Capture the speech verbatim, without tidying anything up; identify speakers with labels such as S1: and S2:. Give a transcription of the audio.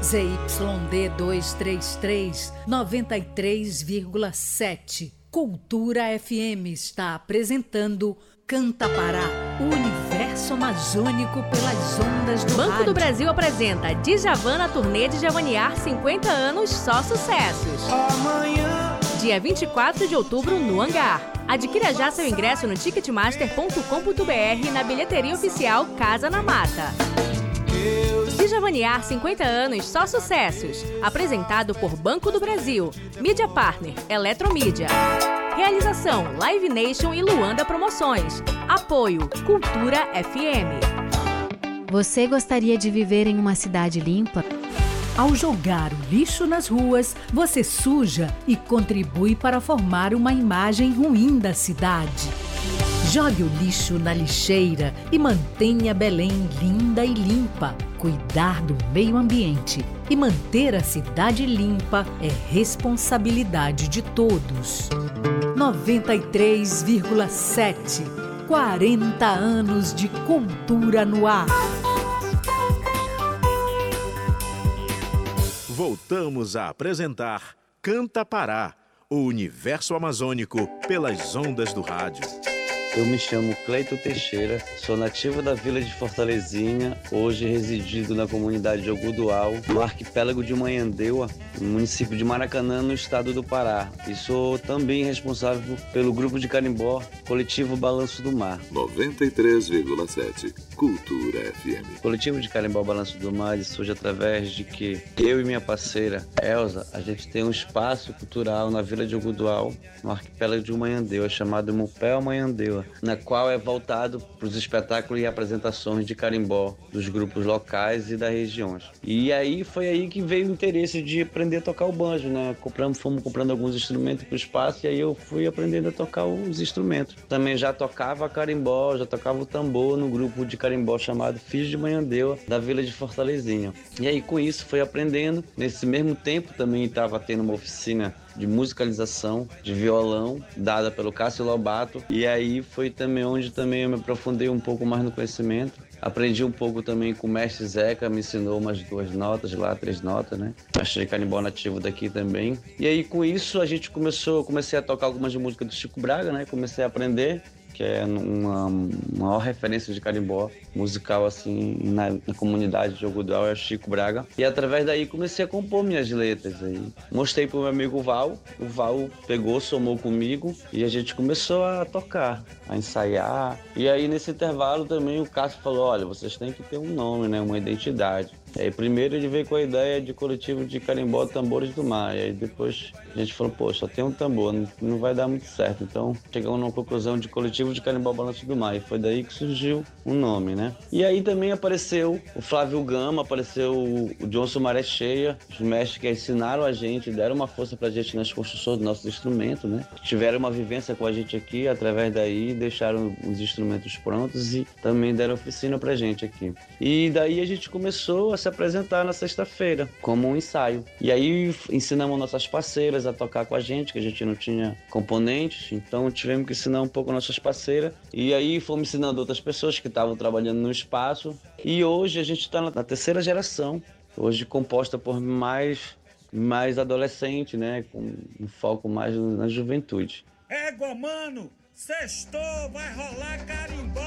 S1: Z Y D duzentos e trinta e três, noventa e três vírgula sete. Cultura F M está apresentando Canta Pará, o universo amazônico pelas ondas do
S2: Banco
S1: rádio.
S2: do Brasil apresenta Djavan na turnê de Djavaniar cinquenta anos, só sucessos.
S3: Amanhã.
S2: Dia vinte e quatro de outubro no Hangar. Adquira já seu ingresso no ticketmaster ponto com ponto b r e na bilheteria oficial Casa na Mata. Djavaniar cinquenta anos, só sucessos. Apresentado por Banco do Brasil, Mídia Partner, Eletromídia. Realização Live Nation e Luanda Promoções. Apoio Cultura F M.
S4: Você gostaria de viver em uma cidade limpa?
S1: Ao jogar o lixo nas ruas, você suja e contribui para formar uma imagem ruim da cidade. Jogue o lixo na lixeira e mantenha Belém linda e limpa. Cuidar do meio ambiente e manter a cidade limpa é responsabilidade de todos. noventa e três vírgula sete. quarenta anos de cultura no ar.
S5: Voltamos a apresentar Canta Pará, o universo amazônico pelas ondas do rádio.
S6: Eu me chamo Cleito Teixeira, sou nativo da vila de Fortalezinha, hoje residido na comunidade de Ogudual, no arquipélago de Manhandeua, no município de Maracanã, no estado do Pará. E sou também responsável pelo grupo de carimbó Coletivo Balanço do Mar.
S7: noventa e três vírgula sete Cultura F M.
S6: O Coletivo de Carimbó Balanço do Mar surge através de que eu e minha parceira, Elza, a gente tem um espaço cultural na vila de Ogudual, no arquipélago de Manhandeua, chamado Mupéu Manhandeua, na qual é voltado para os espetáculos e apresentações de carimbó dos grupos locais e das regiões. E aí foi aí que veio o interesse de aprender a tocar o banjo, né? Compramos, fomos comprando alguns instrumentos para o espaço e aí eu fui aprendendo a tocar os instrumentos. Também já tocava carimbó, já tocava o tambor no grupo de carimbó chamado Filhos de Manhandeua, da vila de Fortalezinha. E aí com isso fui aprendendo. Nesse mesmo tempo também estava tendo uma oficina de musicalização, de violão, dada pelo Cássio Lobato. E aí foi também onde também eu me aprofundei um pouco mais no conhecimento. Aprendi um pouco também com o mestre Zeca, me ensinou umas duas notas lá, três notas, né? Achei carimbó nativo daqui também. E aí com isso a gente começou, comecei a tocar algumas músicas do Chico Braga, né? Comecei a aprender, que é uma maior referência de carimbó musical assim na, na comunidade de Ogudual, é o Chico Braga. E através daí comecei a compor minhas letras aí. Mostrei pro meu amigo Val, o Val pegou, somou comigo e a gente começou a tocar, a ensaiar. E aí nesse intervalo também o Cássio falou, olha, vocês têm que ter um nome, né, uma identidade. E aí primeiro ele veio com a ideia de coletivo de carimbó Tambores do Mar. E aí depois a gente falou, pô, só tem um tambor, não, não vai dar muito certo. Então chegamos numa conclusão de coletivo de carimbó Balanço do Mar. E foi daí que surgiu o nome, né? E aí também apareceu o Flávio Gama, apareceu o Johnson Maré Cheia, os mestres que ensinaram a gente, deram uma força pra gente nas construções dos nossos instrumentos, né? Tiveram uma vivência com a gente aqui, através daí deixaram os instrumentos prontos e também deram oficina pra gente aqui. E daí a gente começou a se apresentar na sexta-feira, como um ensaio. E aí ensinamos nossas parceiras a tocar com a gente, que a gente não tinha componentes, então tivemos que ensinar um pouco nossas parceiras. E aí fomos ensinando outras pessoas que estavam trabalhando no espaço. E hoje a gente está na terceira geração, hoje composta por mais, mais adolescente, né? Com um foco mais na juventude.
S3: Égua, mano! Sextou, vai rolar carimbó!